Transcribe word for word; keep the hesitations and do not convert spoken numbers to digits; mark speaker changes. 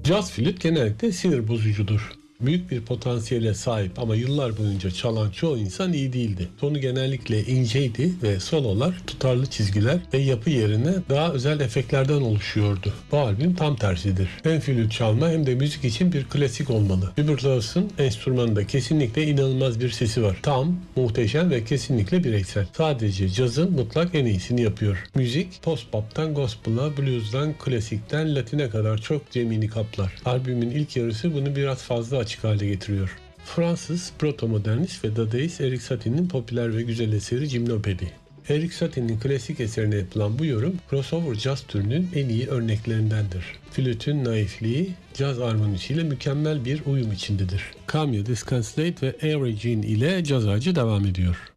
Speaker 1: Caz flüt genellikle sinir bozucudur. Büyük bir potansiyele sahip ama yıllar boyunca çalan çoğu insan iyi değildi. Tonu genellikle inceydi ve sololar tutarlı çizgiler ve yapı yerine daha özel efektlerden oluşuyordu. Bu albüm tam tersidir. Hem flüt çalma hem de müzik için bir klasik olmalı. Hubert Lawson enstrümanında kesinlikle inanılmaz bir sesi var. Tam, muhteşem ve kesinlikle bireysel. Sadece cazın mutlak en iyisini yapıyor. Müzik post-pop'tan gospel'a, blues'dan klasikten latine kadar çok zemini kaplar. Albümün ilk yarısı bunu biraz fazla açık hale getiriyor. Fransız proto-modernist ve dadaist Erik Satie'nin popüler ve güzel eseri Gymnopédie. Erik Satie'nin klasik eserine yapılan bu yorum, crossover caz türünün en iyi örneklerindendir. Flütün naifliği, caz armonisiyle mükemmel bir uyum içindedir. Cameo Disconsolate ve Air Jean ile caz ağacı devam ediyor.